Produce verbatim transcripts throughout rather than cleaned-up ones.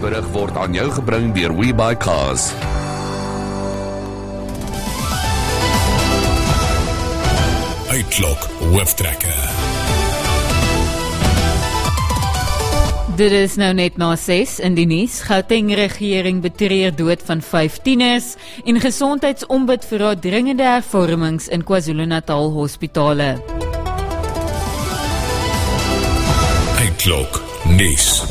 nuusberig word aan jou gebring deur WeBuyCars. Uitklok hooftrekker. Dit is nou net na ses in die nuus. Gauteng regering betreur dood van vyf tieners en gesondheidsombud vra dringende hervormings in KwaZulu-Natal hospitale. Uitklok nuus.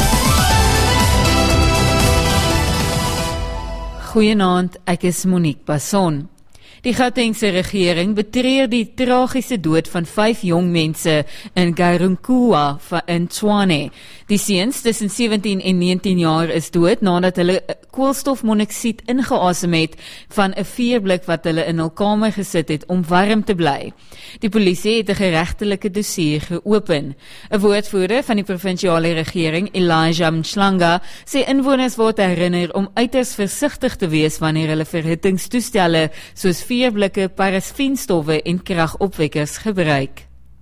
Goeienaand, ek is Monique Basson. Die Gautengse regering betreur die tragiese dood van vyf jong mense in Garunkuwa in Tshwane. Die seuns tussen sewentien en negentien jaar is dood nadat hulle koolstofmonoksied ingeasem het van 'n vuurblik wat hulle in hul kamer gesit het om warm te bly. Die polisie het 'n geregtelike dossier geopen. 'n Woordvoerder van die provinsiale regering, Elijah Mhlanga, sê inwoners word herinner om uiters versigtig te wees wanneer hulle verhittingstoestelle soos vuurblikke, parasfienstowwe en kragopwekkers gebruik.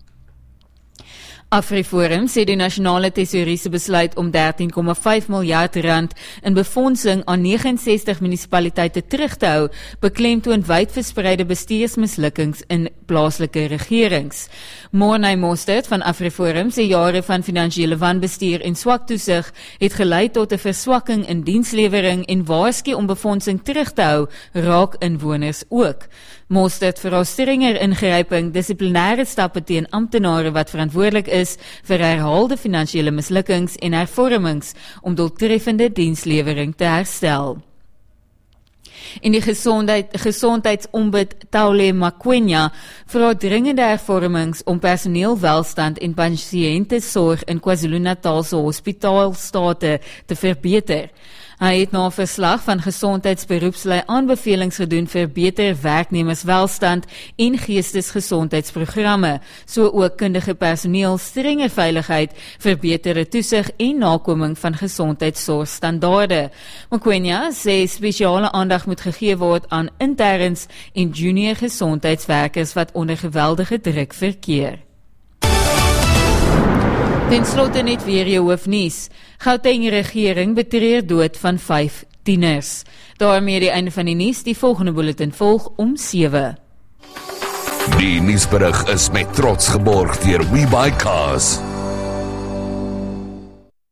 AfriForum sê die nasionale tesourier se besluit om dertien komma vyf miljard rand in befondsing aan ses nege ses munisipaliteite terug te hou, beklemtoon wydverspreide bestuursmislukkings in plaaslike regerings. Morney Mostert van AfriForum sê jare van finansiële wanbestuur en swak toesig het gelei tot 'n verswakking in dienslewering en waarsku om befondsing terug te hou, raak inwoners ook. Mostert vra strenger ingryping, dissiplinêre stappe teen amptenare wat verantwoordelik is vir herhaalde finansiële mislukkings en hervormings om doeltreffende dienslewering te herstel. In die gezondheid, gezondheidsombud Taule Makwenya vra dringende hervormings om personeelwelstand en pasiëntesorg in KwaZulu-Natal se hospitaalstate te verbeter. Hy het na 'n verslag van gesondheidsberoepslei aanbevelings gedoen vir beter werknemerswelstand en geestesgesondheidsprogramme, so ook kundige personeel, strenger veiligheid, verbeterde toesig en nakoming van gesondheidsorgstandaarde. Mokwenya sê spesiale aandag moet gegee word aan interns en junior gesondheidswerkers wat onder geweldige druk verkeer. Ten slotte net weer jou hoofnuus. Gauteng regering betreur dood van vyf tieners. Daarmee die einde van die nuus. Die volgende bulletin volg om sewe. Die nuusberig is met trots geborg deur WeBuyCars.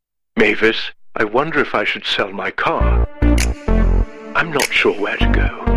Mavis, I wonder if I should sell my car. I'm not sure where to go.